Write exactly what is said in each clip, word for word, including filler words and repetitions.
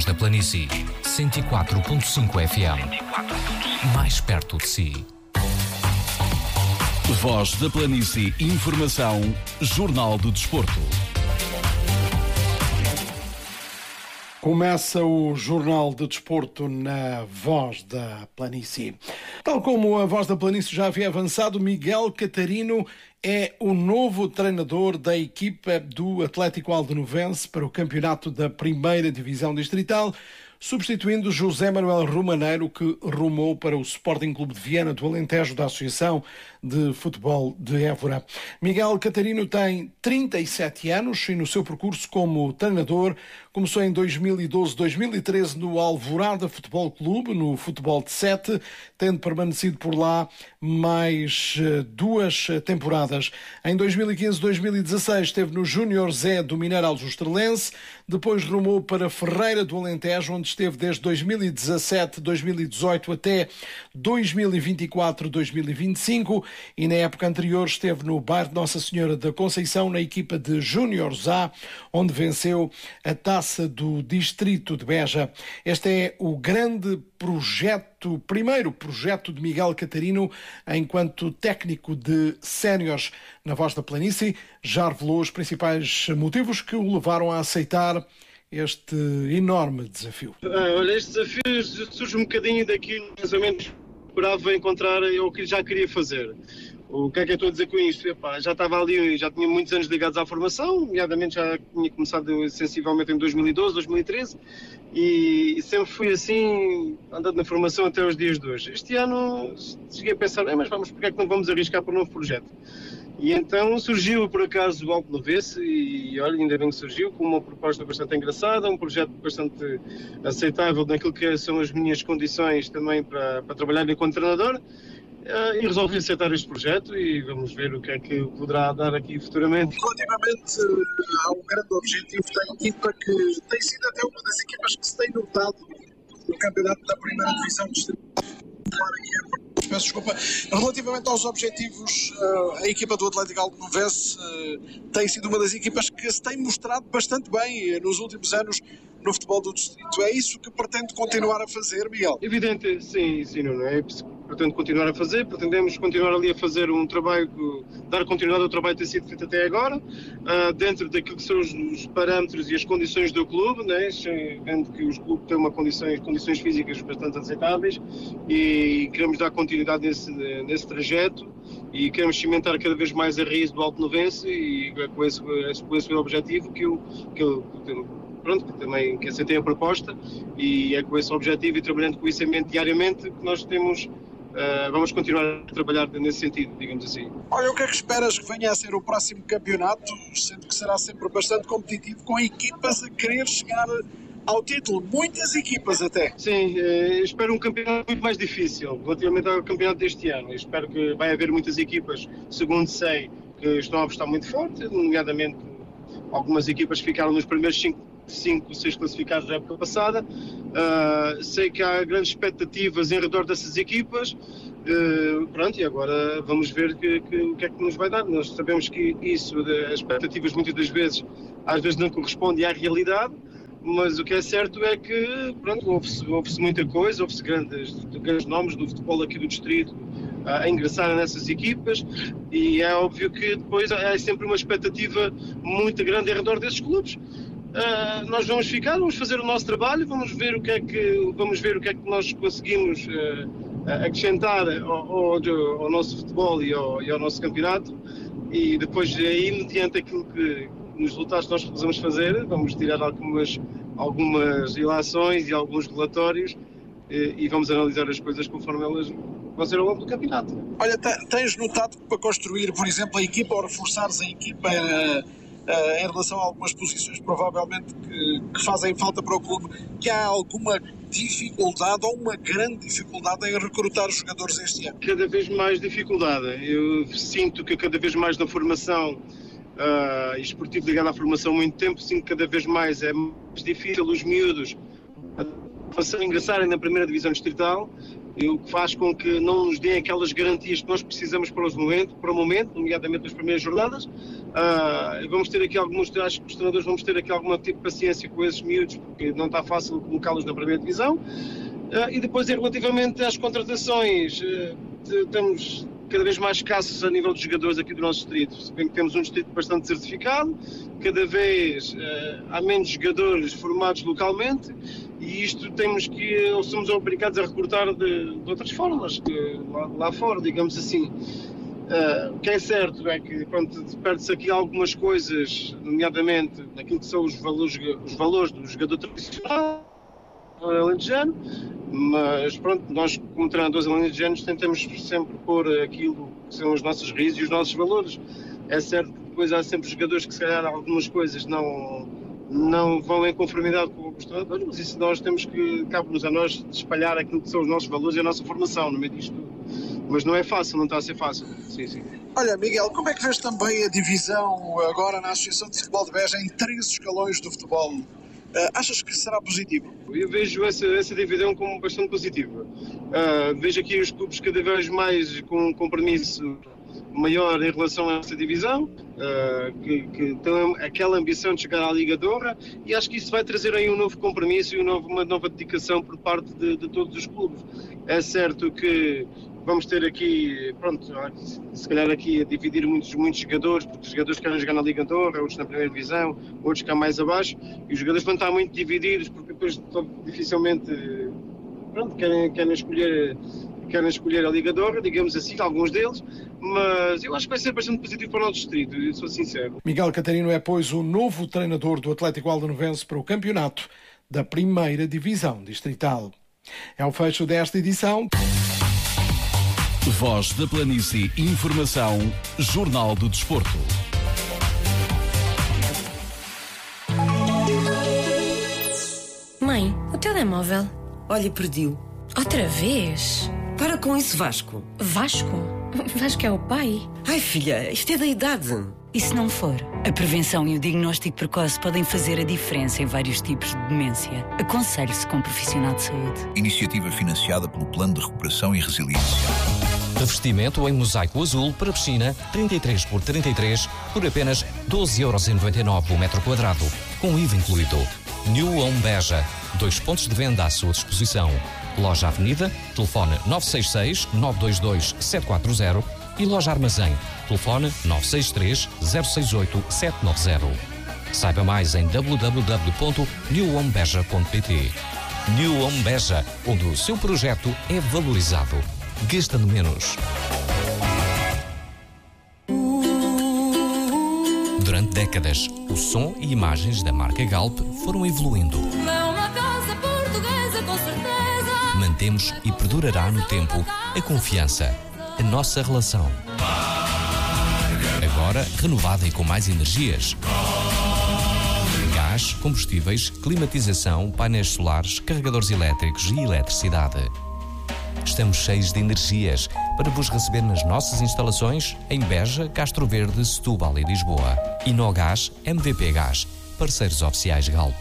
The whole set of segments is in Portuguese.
Voz da Planície, cento e quatro ponto cinco F M. Mais perto de si. Voz da Planície, informação, Jornal do Desporto. Começa o Jornal de Desporto na Voz da Planície. Tal como a Voz da Planície já havia avançado, Miguel Catarino é o novo treinador da equipa do Atlético Aldenovense para o campeonato da primeira Divisão Distrital, substituindo José Manuel Romaneiro, que rumou para o Sporting Clube de Viana do Alentejo da Associação de Futebol de Évora. Miguel Catarino tem trinta e sete anos e no seu percurso como treinador começou em dois mil e doze dois mil e treze no Alvorada Futebol Clube, no futebol de sete, tendo permanecido por lá mais duas temporadas. Em dois mil e quinze dois mil e dezasseis esteve no Júnior Zé do Mineiro Aljustrelense, depois rumou para Ferreira do Alentejo, onde esteve desde dois mil e dezassete dois mil e dezoito até dois mil e vinte e quatro dois mil e vinte e cinco, e na época anterior esteve no bairro de Nossa Senhora da Conceição, na equipa de Júnior A, onde venceu a taça do Distrito de Beja. Este é o grande projeto, primeiro projeto de Miguel Catarino enquanto técnico de séniores na Voz da Planície. Já revelou os principais motivos que o levaram a aceitar este enorme desafio. Ah, olha, este desafio surge um bocadinho daquilo que mais ou menos esperava encontrar ou que já queria fazer. O que é que eu estou a dizer com isto? Epá, já estava ali, já tinha muitos anos ligados à formação, nomeadamente já tinha começado sensivelmente em dois mil e doze, dois mil e treze, e sempre fui assim, andando na formação até os dias de hoje. Este ano cheguei a pensar, mas vamos, porque é que não vamos arriscar para um novo projeto? E então surgiu por acaso o Aldenovense e olha, ainda bem que surgiu, com uma proposta bastante engraçada, um projeto bastante aceitável naquilo que são as minhas condições também para, para trabalhar enquanto treinador. Uh, e resolvi aceitar este projeto e vamos ver o que é que poderá dar aqui futuramente. Relativamente uh, ao grande objetivo da equipa, que tem sido até uma das equipas que se tem notado no campeonato da primeira divisão distrital. Peço desculpa. Relativamente aos objetivos, uh, a equipa do Atlético Aldenovense uh, tem sido uma das equipas que se tem mostrado bastante bem nos últimos anos no futebol do distrito. É isso que pretende continuar a fazer, Miguel? Evidente, sim, sim, não é? Pretendo continuar a fazer, pretendemos continuar ali a fazer um trabalho, dar continuidade ao trabalho que tem sido feito até agora, uh, dentro daquilo que são os, os parâmetros e as condições do clube, né? Vendo que os clubes têm uma condições, condições físicas bastante aceitáveis e queremos dar continuidade nesse, nesse trajeto e queremos cimentar cada vez mais a raiz do Aldenovense e é com esse, com esse objetivo que eu, que eu pronto, que também que aceitei a proposta e é com esse objetivo e trabalhando com isso em mente diariamente que nós temos. Uh, vamos continuar a trabalhar nesse sentido, digamos assim. Olha, o que é que esperas que venha a ser o próximo campeonato, sendo que será sempre bastante competitivo, com equipas a querer chegar ao título, muitas equipas até? Sim, eh, espero um campeonato muito mais difícil, relativamente ao campeonato deste ano. Espero que vai haver muitas equipas, segundo sei, que estão a apostar muito forte, nomeadamente algumas equipas que ficaram nos primeiros cinco, cinco seis classificados da época passada. Uh, sei que há grandes expectativas em redor dessas equipas. Uh, pronto, e agora vamos ver que, que, o que é que nos vai dar. Nós sabemos que isso, as expectativas muitas das vezes, às vezes não correspondem à realidade, mas o que é certo é que pronto, houve-se, houve-se muita coisa, houve-se grandes, grandes nomes do futebol aqui do distrito a ingressarem nessas equipas e é óbvio que depois há sempre uma expectativa muito grande em redor desses clubes. Uh, nós vamos ficar, vamos fazer o nosso trabalho, vamos ver o que é que, vamos ver o que, é que nós conseguimos uh, acrescentar ao, ao, ao nosso futebol e ao, e ao nosso campeonato e depois aí, mediante aquilo que nos resultados que nós vamos fazer, vamos tirar algumas, algumas ilações e alguns relatórios e, e vamos analisar as coisas conforme elas vão ser ao longo do campeonato. Olha, tens notado que para construir, por exemplo, a equipa ou reforçares a equipa uh... Uh, em relação a algumas posições provavelmente que, que fazem falta para o clube, que há alguma dificuldade ou uma grande dificuldade em recrutar os jogadores este ano? Cada vez mais dificuldade. Eu sinto que cada vez mais na formação, uh, esportivo ligado à formação há muito tempo, sinto que cada vez mais é mais difícil os miúdos a ingressarem na primeira divisão distrital o que faz com que não nos deem aquelas garantias que nós precisamos para, os momento, para o momento, nomeadamente nas primeiras jornadas. Uh, vamos ter aqui alguns, acho que os treinadores vamos ter aqui alguma tipo de paciência com esses miúdos, porque não está fácil colocá-los na primeira divisão. Uh, e depois, relativamente às contratações, uh, estamos cada vez mais escassos a nível dos jogadores aqui do nosso distrito. Se bem que temos um distrito bastante desertificado, cada vez uh, há menos jogadores formados localmente, e isto temos que, ou somos obrigados a recrutar de, de outras formas, que, lá, lá fora, digamos assim. Uh, o que é certo é que perde-se aqui algumas coisas, nomeadamente naquilo que são os valores, os valores do jogador tradicional alentejano, mas pronto, nós como treinadores alentejanos tentamos sempre pôr aquilo que são as nossas raízes e os nossos valores. É certo que depois há sempre jogadores que se calhar algumas coisas não, não vão em conformidade com os treinadores, mas isso nós temos que, cabe-nos a nós, espalhar aquilo que são os nossos valores e a nossa formação no meio disto tudo. Mas não é fácil, não está a ser fácil. Sim, sim. Olha, Miguel, como é que vês também a divisão agora na Associação de Futebol de Beja em três escalões do futebol? Uh, achas que será positivo? Eu vejo essa, essa divisão como bastante positiva. Uh, vejo aqui os clubes cada vez mais com um compromisso maior em relação a essa divisão, uh, que, que tem aquela ambição de chegar à Liga de Honra, e acho que isso vai trazer aí um novo compromisso e um novo, uma nova dedicação por parte de, de todos os clubes. É certo que vamos ter aqui, pronto, se calhar aqui a dividir muitos, muitos jogadores, porque os jogadores querem jogar na Liga de Honra, outros na primeira divisão, outros cá mais abaixo, e os jogadores vão estar muito divididos, porque depois dificilmente, pronto, querem, querem, escolher, querem escolher a Liga de Honra, digamos assim, alguns deles, mas eu acho que vai ser bastante positivo para o nosso distrito, eu sou sincero. Miguel Catarino é, pois, o novo treinador do Atlético Aldenovense para o campeonato da primeira divisão distrital. É o fecho desta edição. Voz da Planície, informação, Jornal do Desporto. Mãe, o telemóvel. Olha, perdi-o. Outra vez? Para com isso, Vasco. Vasco? Vasco é o pai? Ai, filha, isto é da idade. E se não for? A prevenção e o diagnóstico precoce podem fazer a diferença em vários tipos de demência. Aconselhe-se com um profissional de saúde. Iniciativa financiada pelo Plano de Recuperação e Resiliência. Revestimento em mosaico azul para piscina trinta e três por trinta e três por apenas doze euros e noventa e nove o metro quadrado, com I V A incluído. New Home Beja, dois pontos de venda à sua disposição. Loja Avenida, telefone nove seis seis, nove dois dois, sete quatro zero e Loja Armazém, telefone nove seis três, zero seis oito, sete nove zero. Saiba mais em w w w ponto new home beja ponto p t. New Home Beja, onde o seu projeto é valorizado. Gastando menos. Durante décadas, o som e imagens da marca Galp foram evoluindo. Mantemos e perdurará no tempo a confiança, a nossa relação. Agora renovada e com mais energias. Gás, combustíveis, climatização, painéis solares, carregadores elétricos e eletricidade. Estamos cheios de energias para vos receber nas nossas instalações em Beja, Castro Verde, Setúbal e Lisboa. Inogás, M V P Gás, parceiros oficiais Galp.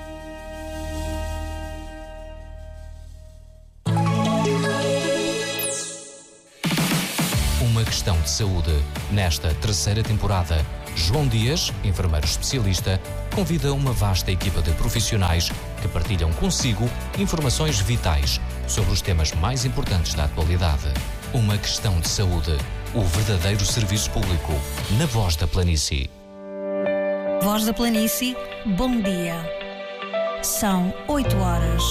Uma questão de saúde. Nesta terceira temporada, João Dias, enfermeiro especialista, convida uma vasta equipa de profissionais que partilham consigo informações vitais sobre os temas mais importantes da atualidade. Uma questão de saúde. O verdadeiro serviço público. Na Voz da Planície. Voz da Planície, bom dia. São oito horas.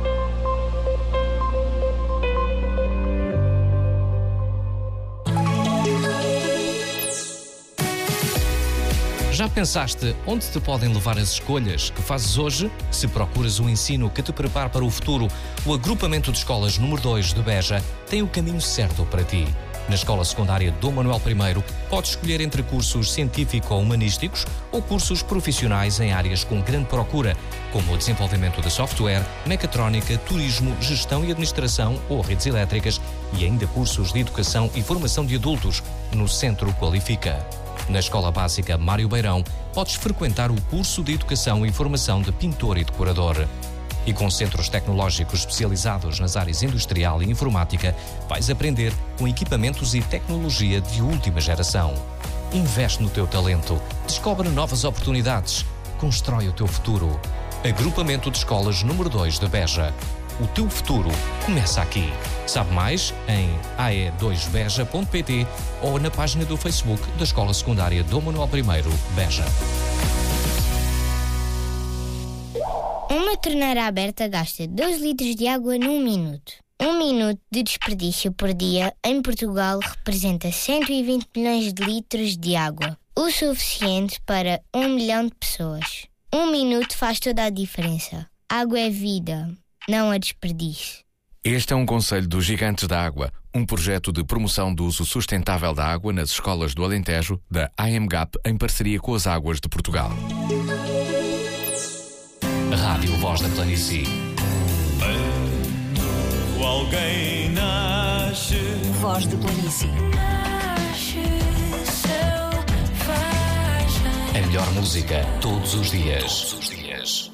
Já pensaste onde te podem levar as escolhas que fazes hoje? Se procuras um ensino que te prepare para o futuro, o Agrupamento de Escolas número dois de Beja tem o caminho certo para ti. Na Escola Secundária Dom Manuel I, podes escolher entre cursos científico-humanísticos ou cursos profissionais em áreas com grande procura, como o desenvolvimento de software, mecatrónica, turismo, gestão e administração ou redes elétricas, e ainda cursos de educação e formação de adultos no Centro Qualifica. Na Escola Básica Mário Beirão, podes frequentar o curso de Educação e Formação de Pintor e Decorador. E com centros tecnológicos especializados nas áreas industrial e informática, vais aprender com equipamentos e tecnologia de última geração. Investe no teu talento, descobre novas oportunidades, constrói o teu futuro. Agrupamento de Escolas número dois de Beja. O teu futuro começa aqui. Sabe mais em a e dois beja ponto pt ou na página do Facebook da Escola Secundária Dom Manuel I, Beja. Uma torneira aberta gasta dois litros de água num minuto. Um minuto de desperdício por dia em Portugal representa cento e vinte milhões de litros de água, o suficiente para um milhão de pessoas. Um minuto faz toda a diferença. Água é vida, não a desperdício. Este é um conselho dos Gigantes da Água, um projeto de promoção do uso sustentável da água nas escolas do Alentejo, da A M G A P, em parceria com as Águas de Portugal. Rádio Voz da Planície. Quando alguém nasce, Voz da Planície. A melhor música todos os dias. Todos os dias.